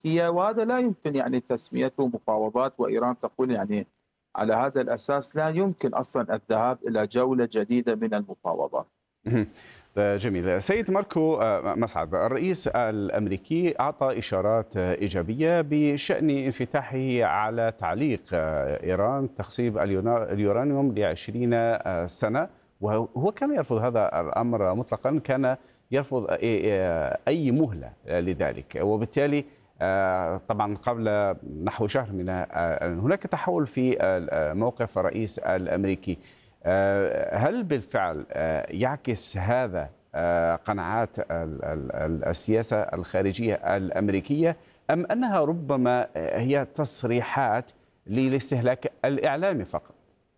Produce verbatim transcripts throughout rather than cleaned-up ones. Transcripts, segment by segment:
الأمريكية، وهذا لا يمكن يعني تسميته مفاوضات، وإيران تقول يعني على هذا الأساس لا يمكن أصلا الذهاب إلى جولة جديدة من المفاوضات. مهم. جميل. سيد ماركو آه، مسعد، الرئيس الأمريكي أعطى إشارات آه، إيجابية بشأن انفتاحه على تعليق آه، إيران تخصيب اليونا- اليورانيوم لعشرين آه، سنة، وهو كان يرفض هذا الأمر مطلقا، كان يرفض أي آه، أي مهلة لذلك، وبالتالي آه، طبعا قبل نحو شهر من آه، هناك تحول في آه، موقف الرئيس الأمريكي. آه، هل بالفعل آه، يعكس هذا آه، قناعات ال- ال- ال- السياسة الخارجية الأمريكية، أم أنها ربما آه، هي تصريحات للاستهلاك الإعلامي فقط؟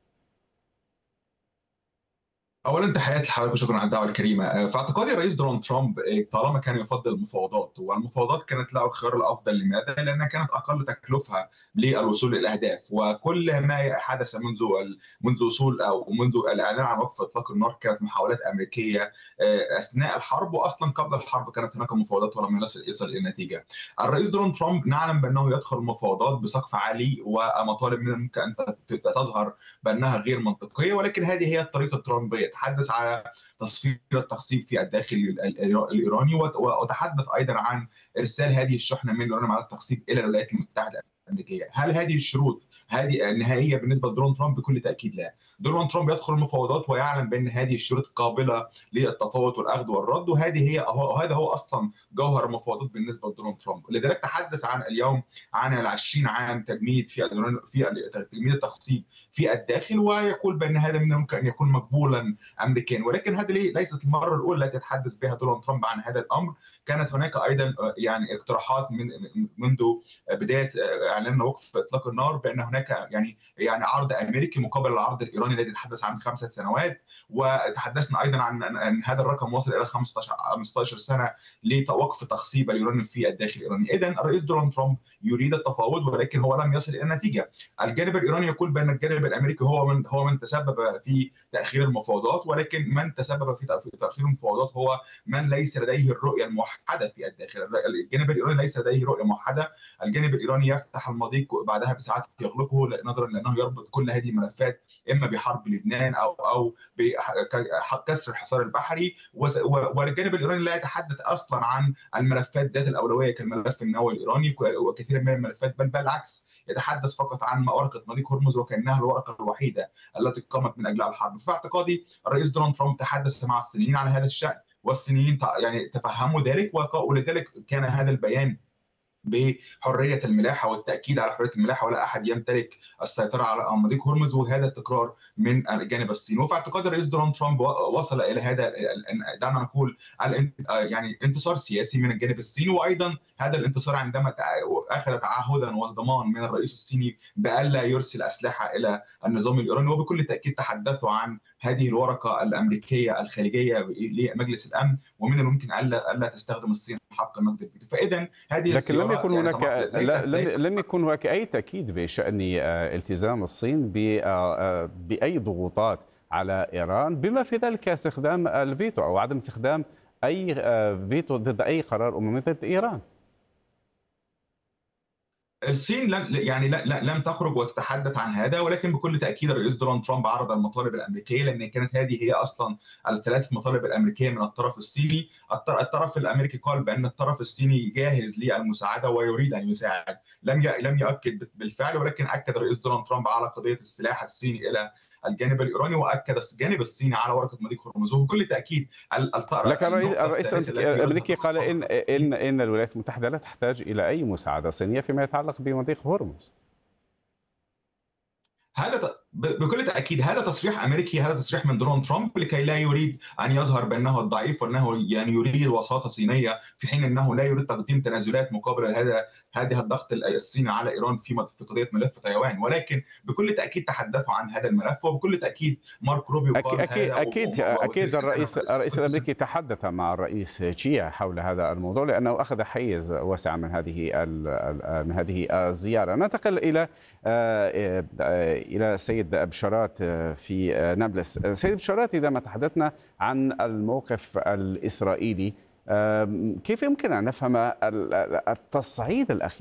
اولا تحياتي لحضرتك وشكرا على الدعوه الكريمه. آه، في اعتقادي الرئيس دونالد ترامب آه، طالما كان يفضل المفاوضات، والمفاوضات كانت له الخيار الافضل. لماذا؟ لانها كانت اقل تكلفه للوصول للاهداف، وكل ما حدث منذ ال- منذ وصول او منذ الاعلان عن وقف اطلاق النار كانت محاولات امريكيه آه، اثناء الحرب، واصلا قبل الحرب كانت هناك مفاوضات ولم يصل يصل الى نتيجه. الرئيس دونالد ترامب نعلم بانه يدخل المفاوضات بسقف عالي ومطالب من الممكن ان تظهر بانها غير منطقيه، ولكن هذه هي الطريقه الترامبيه. تحدث على تصفير التخصيب في الداخل الايراني، وتحدث ايضا عن ارسال هذه الشحنه من اليورانيوم على التخصيب الى الولايات المتحده الامريكيه. هل هذه الشروط هذه نهائيه بالنسبه لدونالد ترامب؟ بكل تاكيد لا. دونالد ترامب يدخل المفاوضات ويعلم بان هذه الشروط قابله للتفاوض والاخذ والرد، وهذه هي وهذا هو اصلا جوهر المفاوضات بالنسبه لدونالد ترامب. لذلك تحدث عن اليوم عن ال عشرين عام تجميد في في تجميد التخصيب في الداخل، ويقول بان هذا من الممكن ان يكون مقبولا امريكان. ولكن هذه ليست المره الاولى التي يتحدث بها دونالد ترامب عن هذا الامر. كانت هناك ايضا يعني اقتراحات من منذ بدايه اعلان وقف اطلاق النار بان هناك يعني يعني عرض امريكي مقابل العرض الايراني الذي يتحدث عن خمسه سنوات، وتحدثنا ايضا عن ان هذا الرقم وصل الى خمستاشر سنه لوقف تخصيب اليورانيوم في الداخل الايراني. اذا الرئيس دونالد ترامب يريد التفاوض، ولكن هو لم يصل الى نتيجه. الجانب الايراني يقول بان الجانب الامريكي هو من هو من تسبب في تاخير المفاوضات، ولكن من تسبب في تاخير المفاوضات هو من ليس لديه الرؤيه الموحده في الداخل. الجانب الايراني ليس لديه رؤيه موحده. الجانب الايراني يفتح المضيق بعدها بساعات يغلقه، نظرا لانه يربط كل هذه الملفات اما بحرب لبنان او او بكسر الحصار البحري. والجانب الايراني لا يتحدث اصلا عن الملفات ذات الاولويه كالملف النووي الايراني وكثير من الملفات، بل بالعكس يتحدث فقط عن ورقه مضيق هرمز وكانها الورقه الوحيده التي قامت من اجلها الحرب. في اعتقادي الرئيس دونالد ترامب تحدث مع الصينيين على هذا الشان، والصينيين يعني تفهموا ذلك، ولذلك كان هذا البيان بحريه الملاحه والتاكيد على حريه الملاحه، ولا احد يمتلك السيطره على مضيق هرمز، وهذا تكرار من الجانب الصيني. وفي اعتقاد الرئيس دونالد ترامب وصل الى هذا دعنا نقول يعني انتصار سياسي من الجانب الصيني، وايضا هذا الانتصار عندما اخذ تعهدا وضمان من الرئيس الصيني بالا يرسل اسلحه الى النظام الايراني. وبكل تاكيد تحدثوا عن هذه الورقه الامريكيه الخارجيه لمجلس الامن، ومن الممكن الا الا تستخدم الصين حق النقد الفيتو. فاذا هذه لكن لم الزياره يكن يعني هناك طبعا لا- ليست لم ليست لم يكن هناك أي تأكيد بشأن آه، التزام الصين ب- آه، آه، بأي ضغوطات على إيران، بما في ذلك استخدام الفيتو أو عدم استخدام أي آه، فيتو ضد أي قرار أممي ضد إيران. الصين لم يعني لا- لا- لم تخرج وتتحدث عن هذا، ولكن بكل تاكيد الرئيس دونالد ترامب عرض المطالب الامريكيه، لان كانت هذه هي اصلا الثلاث مطالب الامريكيه من الطرف الصيني. الطر- الطرف الامريكي قال بان الطرف الصيني جاهز للمساعده ويريد ان يساعد. لم ي- لم يؤكد بالفعل، ولكن اكد الرئيس دونالد ترامب على قضيه السلاح الصيني الى الجانب الايراني، واكد الجانب الصيني على ورقه مضيق هرمز. وبكل تاكيد ال- لكن الط- الرئيس النقطه الرئيس الثالثه الأمريكي التي يريدها الأمريكي دونالد قال ترامب إن من الصين. إن إن الولايات المتحدة لا تحتاج إلى أي مساعدة صينية فيما يتعلق بمضيق هرمز. هذا بكل تاكيد هذا تصريح امريكي، هذا تصريح من دونالد ترامب لكي لا يريد ان يظهر بانه الضعيف، وانه يعني يريد وساطه صينيه، في حين انه لا يريد تقديم تنازلات مقابل هذا هذه الضغط الصيني على ايران في في قضيه ملف تايوان. ولكن بكل تاكيد تحدثوا عن هذا الملف، وبكل تاكيد مارك روبيو أكيد قال أكيد هذا، أكيد ووزير أكيد الخارجيه الرئيس الرئيس الرئيس روسيا. الأمريكي تحدث مع الرئيس تشيا حول هذا الموضوع، لأنه أخذ حيز واسع من هذه ال- من هذه الزيارة. ننتقل إلى آه، آه، إلى السيد بشارات آه، في آه، نابلس. سيد بشارات، إذا ما تحدثنا عن الموقف الإسرائيلي، آه، كيف يمكن أن نفهم ال- التصعيد الأخير